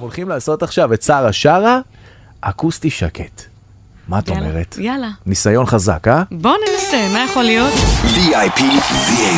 אנחנו הולכים לעשות עכשיו את שרה שרה, אקוסטי שקט. מה את אומרת? יאללה. ניסיון חזק, אה? בוא ננסה, מה יכול להיות? VIP